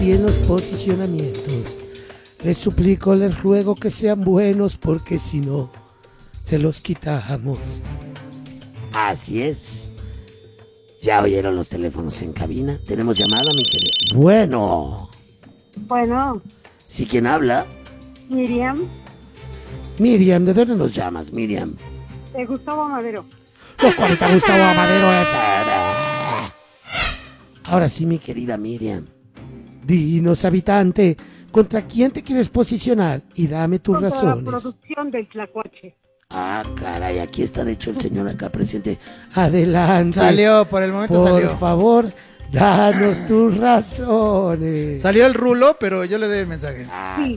y en los posicionamientos. Les suplico, les ruego que sean buenos porque si no, se los quitamos. Así es. Ya oyeron los teléfonos en cabina. Tenemos llamada, mi querido. Bueno. ¿Sí quién habla? Miriam. Miriam, ¿de dónde nos llamas, Miriam? De Gustavo Amadero. Los 40 Gustavo Amadero FM. Ahora sí, mi querida Miriam. Dinos, habitante, ¿contra quién te quieres posicionar? Y dame tus razones. La producción del Tlacuache. Ah, caray, aquí está de hecho el señor acá presente. Adelante. Salió, por el momento salió. Por favor, danos tus razones. Salió el rulo, pero yo le doy el mensaje. Sí.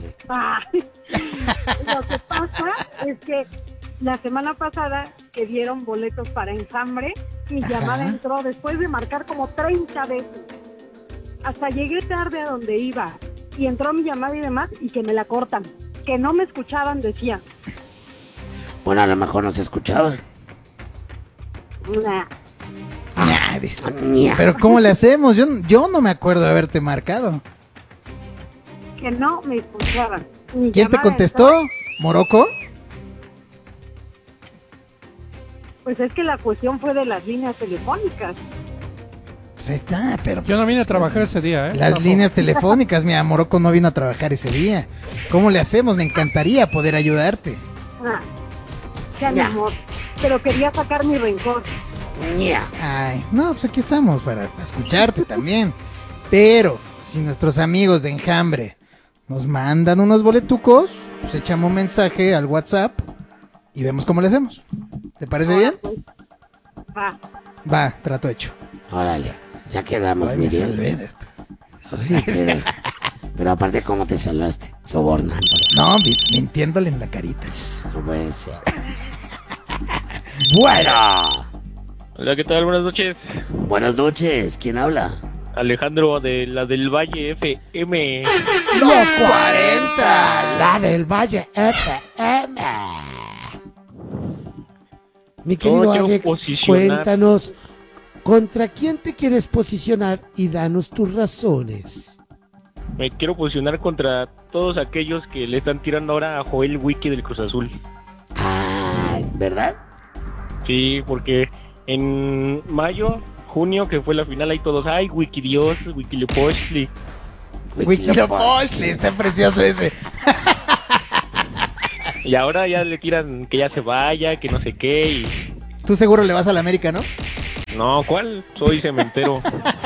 Lo que pasa es que la semana pasada que dieron boletos para Enjambre, mi llamada entró después de marcar como 30 veces. Hasta llegué tarde a donde iba y entró mi llamada y demás y que me la cortan. Que no me escuchaban, decía. Bueno, a lo mejor no se escuchaba. Nah. Pero ¿cómo le hacemos? Yo no me acuerdo de haberte marcado. Que no me escuchaban. ¿Quién te contestó? ¿Morocco? Pues es que la cuestión fue de las líneas telefónicas. Pues ahí está, pero... Yo no vine a trabajar ese día, ¿eh? Las líneas telefónicas, mira, Morocco no vino a trabajar ese día. ¿Cómo le hacemos? Me encantaría poder ayudarte. Ya mi amor, pero quería sacar mi rencor. Ay, no, pues aquí estamos para escucharte también. Pero si nuestros amigos de Enjambre nos mandan unos boletucos, pues echamos un mensaje al WhatsApp y vemos cómo le hacemos. ¿Te parece bien? Va, trato hecho. Órale, ya quedamos, Ay, me Miriam. salvé de esto. Ay, pero aparte, ¿cómo te salvaste? Sobornando. No, mintiéndole en la carita. No puede ser. Bueno. Hola, ¿qué tal? Buenas noches. Buenas noches, ¿quién habla? Alejandro de la del Valle FM. Los 40, la del Valle FM. Mi querido Alex, cuéntanos, ¿contra quién te quieres posicionar y danos tus razones? Me quiero posicionar contra todos aquellos que le están tirando ahora a Joel Wiki del Cruz Azul. Ah, ¿verdad? Sí, porque en mayo, junio, que fue la final, ahí todos, ay, Wiki Dios, Wiki Lepochtli. Wikilopochtli, está precioso ese. Y ahora ya le tiran que ya se vaya, que no sé qué, y... Tú seguro le vas a la América, ¿no? No, ¿cuál? Soy cementero.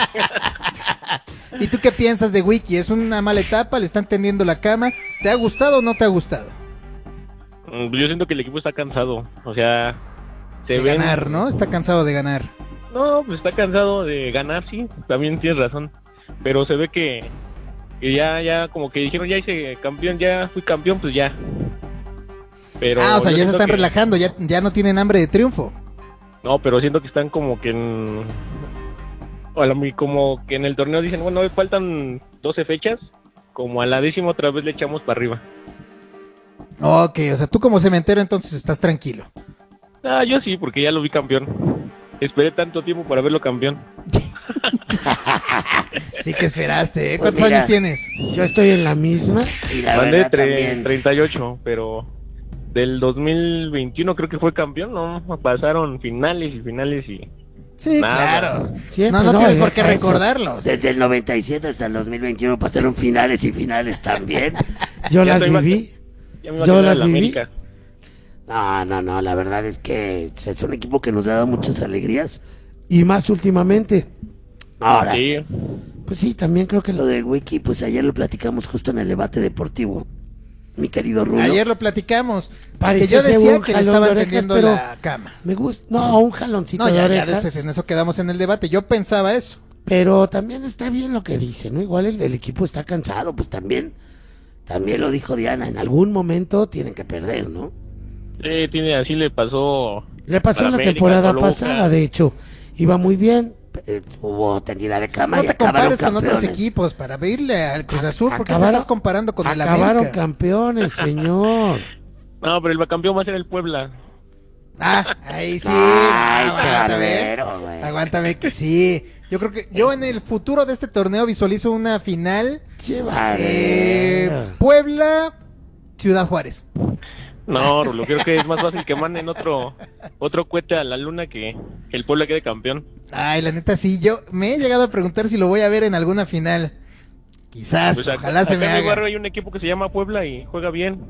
¿Y tú qué piensas de Wiki? ¿Es una mala etapa? ¿Le están tendiendo la cama? ¿Te ha gustado o no te ha gustado? Yo siento que el equipo está cansado, o sea... De ganar, ¿no? Está cansado de ganar. No, pues está cansado de ganar, sí, también tienes razón. Pero se ve que ya como que dijeron, ya hice campeón, ya fui campeón, pues ya. Pero o sea, ya se están que... relajando, ya no tienen hambre de triunfo. No, pero siento que están como que como que en el torneo dicen, bueno, me faltan 12 fechas, como a la 10ª otra vez le echamos para arriba. Ok, o sea, tú como cementero entonces estás tranquilo. Yo sí, porque ya lo vi campeón. Esperé tanto tiempo para verlo campeón. Sí que esperaste, ¿eh? Pues ¿Cuántos años tienes? Yo estoy en la misma. Y la Mandé verdad también. 38, pero del 2021 creo que fue campeón, ¿no? Pasaron finales y... Sí, nada. claro. Siempre, No tienes por qué eso. recordarlos. Desde el 97 hasta el 2021 pasaron finales y finales también. Yo Ya las estoy viví. Ya me iba a Yo quedar las en la viví. América. No, la verdad es que pues, es un equipo que nos ha dado muchas alegrías. Y más últimamente. Ahora, Sí. pues sí, también creo que lo de Wiki, pues ayer lo platicamos justo en el debate deportivo. Mi querido Rulo. Ayer lo platicamos. Que Parecía yo decía un que le jalón estaban de orejas, tendiendo pero la cama. Me gusta. No, un jaloncito No, de ya orejas. después en eso quedamos en el debate. Yo pensaba eso. Pero también está bien lo que dice, ¿no? Igual el equipo está cansado, pues también lo dijo Diana, en algún momento tienen que perder, ¿no? Sí, así le pasó. Le pasó a en la América, temporada Toluca. pasada, de hecho. Iba muy bien, hubo tendida de cama No y te acabaron compares con otros campeones. equipos para verle al Cruz Azul. ¿Por qué te Acabaron- estás comparando con el Acabaron América? campeones, señor. No, pero el campeón va a ser el Puebla. Ahí sí. Ay, qué Aguántame. barbero, güey. Aguántame que sí. Yo creo que yo en el futuro de este torneo visualizo una final Puebla, Ciudad Juárez. No, Rulo, creo que es más fácil que manden otro cohete a la luna que el Puebla quede campeón. Ay, la neta sí, yo me he llegado a preguntar si lo voy a ver en alguna final. Quizás, Pues ojalá se me acá en mi haga. barrio hay un equipo que se llama Puebla y juega bien.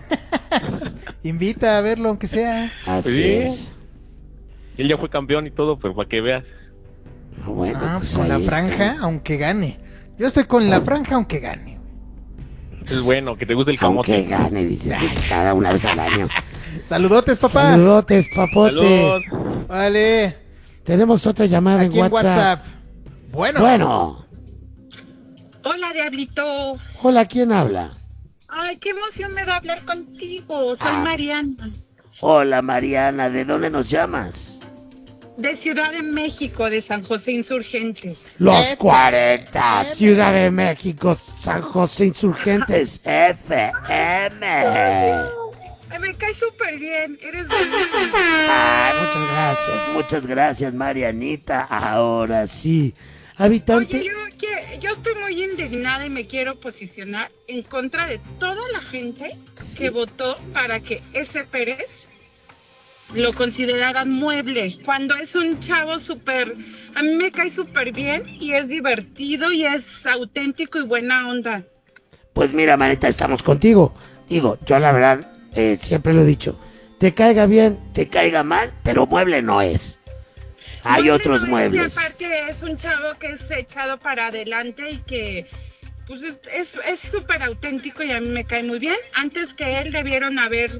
Invita a verlo, aunque sea. Así Sí. es. Él ya fue campeón y todo, pero para que veas. Bueno, pues Con la ahí franja, está. aunque gane. Yo estoy con la franja, aunque gane. Es bueno, que te guste el camote. Aunque gane, dice, pues cada una vez al año. Saludotes, papá. Saludotes, papote. Saludos. Vale. Tenemos otra llamada Aquí en WhatsApp. Bueno. Hola, Diablito. Hola, ¿quién habla? Ay, qué emoción me da hablar contigo. Soy Ah. Mariana, Hola, Mariana, ¿de dónde nos llamas? de Ciudad de México, de San José Insurgentes. Los 40, Ciudad de México, San José Insurgentes, FM. Ay, me cae súper bien. Eres buenísimo. Ay, muchas gracias, Marianita. Ahora sí. Habitante. Oye, yo estoy muy indignada y me quiero posicionar en contra de toda la gente que votó para que ese Pérez lo consideraran mueble, cuando es un chavo súper, a mí me cae súper bien y es divertido y es auténtico y buena onda. Pues mira, Manita, estamos contigo. Digo, yo la verdad, siempre lo he dicho. Te caiga bien, te caiga mal, pero mueble no es. Hay Mueble otros no es, muebles. Y aparte es un chavo que es echado para adelante y que pues es súper auténtico y a mí me cae muy bien. Antes que él debieron haber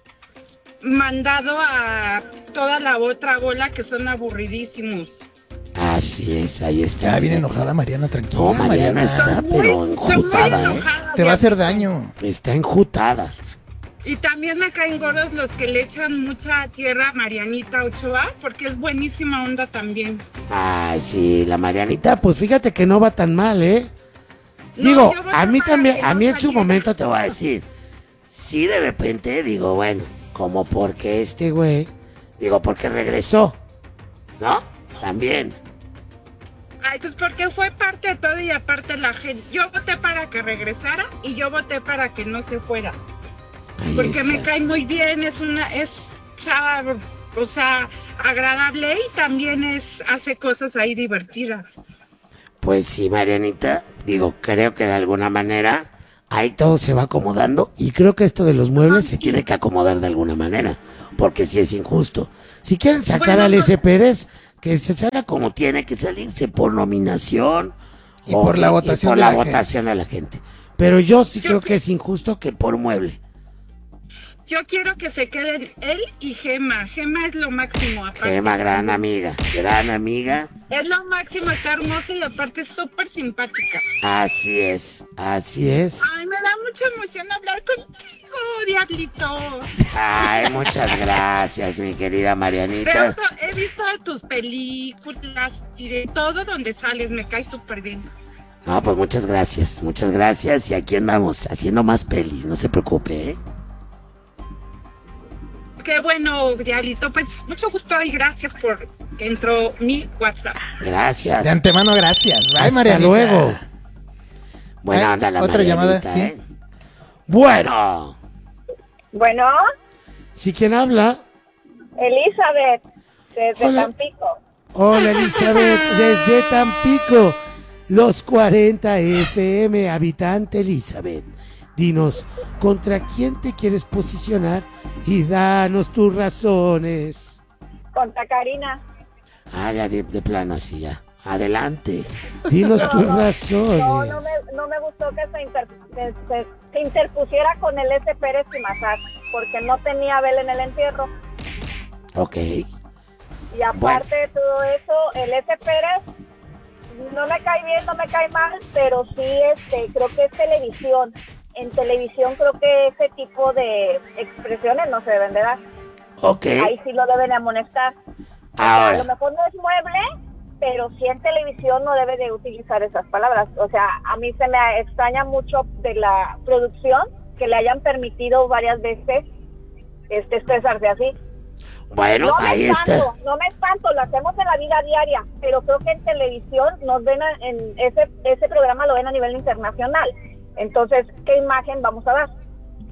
mandado a toda la otra bola que son aburridísimos. Así es, ahí está. Ya viene enojada Mariana, tranquila. No, Mariana está, pero enjutada, enojada, Te va a hacer Diablito. daño. Está enjutada. Y también me caen gordos los que le echan mucha tierra a Marianita Ochoa, porque es buenísima onda también. Ay, sí, la Marianita, pues fíjate que no va tan mal, ¿eh? No, Digo, yo voto a mí para también, que a no mí en su saliera. momento te voy a decir, sí, de repente digo, bueno, como porque este güey, digo, porque regresó, ¿no? También. Ay, pues porque fue parte de todo y aparte la gente. Yo voté para que regresara y yo voté para que no se fuera. Ahí Porque está. me cae muy bien, es chava, o sea, agradable y también hace cosas ahí divertidas. Pues sí, Marianita, digo, creo que de alguna manera ahí todo se va acomodando y creo que esto de los muebles se tiene que acomodar de alguna manera, porque si es injusto. Si quieren sacar Bueno, al no- S. Pérez, que se salga como tiene que salirse, por nominación Y por la votación de la gente. votación de la gente. Pero yo sí Yo creo que- que es injusto que por mueble. Yo quiero que se queden él y Gema. Gema es lo máximo, aparte. Gema, gran amiga, gran amiga. Es lo máximo, está hermosa y aparte es súper simpática. Así es, así es. Ay, me da mucha emoción hablar contigo, Diablito. Ay, muchas gracias, mi querida Marianita. He visto tus películas y de todo donde sales, me cae súper bien. No, pues muchas gracias. Y aquí andamos haciendo más pelis, no se preocupe, ¿eh? Qué bueno, Diablito, pues mucho gusto y gracias por que entró mi WhatsApp. Gracias. De antemano, gracias. Bye, Hasta Marianita. luego. Buena Ay, onda la otra llamada, Marianita, sí. ¿eh? Bueno, Bueno, ¿sí quién habla? Elizabeth, desde Hola. Tampico. Hola, Elizabeth, desde Tampico. Los 40 FM, habitante Elizabeth. Dinos, ¿contra quién te quieres posicionar? Y danos tus razones. Contra Karina. Ah, ya de plano así ya. Adelante. Dinos tus razones. No me gustó que se interpusiera con el S. Pérez y Mazar, porque no tenía vela en el entierro. Ok. Y aparte de todo eso, el S. Pérez no me cae bien, no me cae mal, pero sí creo que es televisión. En televisión creo que ese tipo de expresiones no se deben de dar. Ok. Ahí sí lo deben amonestar. O sea, a Ahora. lo mejor no es mueble, pero sí en televisión no debe de utilizar esas palabras. O sea, a mí se me extraña mucho de la producción que le hayan permitido varias veces expresarse así. Bueno, No ahí me está. espanto, no me espanto, lo hacemos en la vida diaria, pero creo que en televisión nos ven en ese programa lo ven a nivel internacional. Entonces, ¿qué imagen vamos a dar?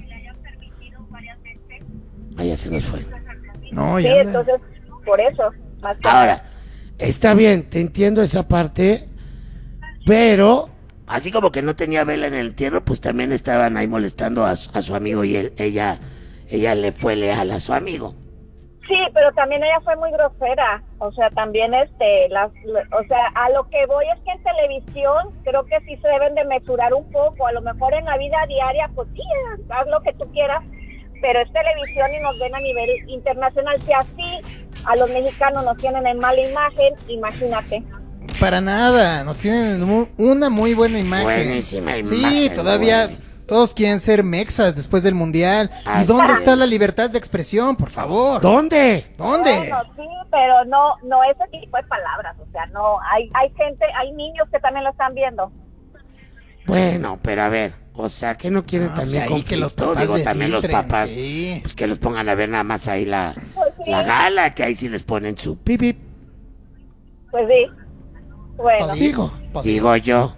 Ahí ya se nos fue. No, Sí, ya. entonces, por eso. Más que Ahora, está bien, te entiendo esa parte, pero así como que no tenía vela en el entierro, pues también estaban ahí molestando a su amigo y ella le fue leal a su amigo. Sí, pero también ella fue muy grosera, o sea, también o sea, a lo que voy es que en televisión creo que sí se deben de mesurar un poco, a lo mejor en la vida diaria, pues sí, haz lo que tú quieras, pero es televisión y nos ven a nivel internacional, si así a los mexicanos nos tienen en mala imagen, imagínate. Para nada, nos tienen una muy buena imagen. Buenísima Sí, imagen, todavía güey. todos quieren ser mexas después del mundial. ¿Y Así dónde está es. la libertad de expresión, por favor? ¿Dónde? ¿Dónde? Bueno, sí, pero no ese tipo de palabras, o sea, no, hay gente, hay niños que también lo están viendo. Bueno, pero a ver, o sea, que no quieren Ah, pues también ahí que los conflicto, papás digo, le también los filtren, papás, sí. pues que los pongan a ver nada más ahí la Pues sí. gala, que ahí sí les ponen su pipip, Pues sí, bueno, Pues sí. digo yo.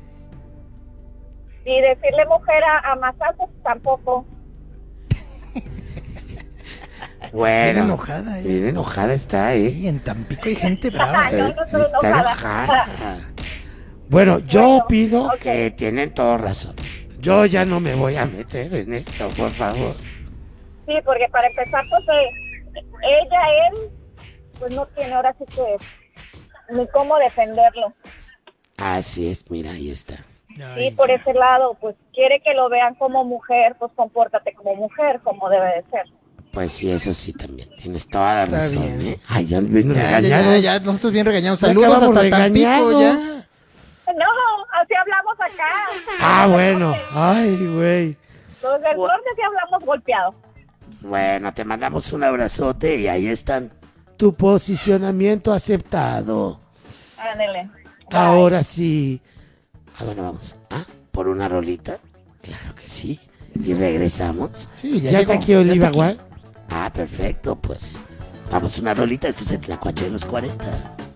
y decirle mujer a Mazal, pues tampoco. Bueno, Bien enojada, bien enojada está, Sí, en Tampico hay gente brava. No, no estoy Está enojada. enojada. Bueno, yo Bueno, opino ok. que tienen toda razón. Yo ya no me voy a meter en esto, por favor. Sí, porque para empezar, pues él, pues no tiene ahora sí que ni cómo defenderlo. Así es, mira, ahí está. Sí, por ese lado, pues quiere que lo vean como mujer, pues compórtate como mujer, como debe de ser. Pues sí, eso sí también. Tienes toda la Está razón, bien. ¿eh? Ay, ya vino Ya, regañados. ya, nosotros bien regañados. Ya Saludos acabamos hasta Tampico, ya. regañados. No, así hablamos acá. Ah, bueno. Ay, güey. Los del norte sí hablamos golpeados. Bueno, te mandamos un abrazote y ahí están. Tu posicionamiento aceptado. Ándele. Ahora sí. ¿A dónde vamos? ¿Ah? ¿Por una rolita? Claro que sí. Y regresamos. Sí, ¿Ya está llegó, aquí ya Oliva está aquí. Gual? Ah, perfecto, pues. Vamos una rolita. Esto es el Tlacuache de los 40.